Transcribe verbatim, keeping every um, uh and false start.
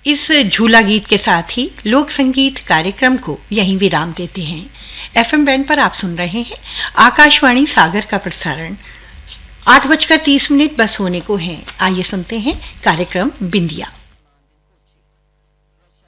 इस झूला गीत के साथ ही लोक संगीत कार्यक्रम को यहीं विराम देते हैं। एफएम बैंड पर आप सुन रहे हैं आकाशवाणी सागर का प्रसारण। आठ बजकर तीस मिनट बस होने को हैं। आइए सुनते हैं कार्यक्रम बिंदिया।